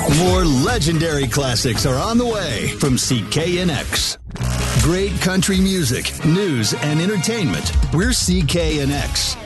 More legendary classics are on the way from CKNX. Great country music, news, and entertainment. We're CKNX.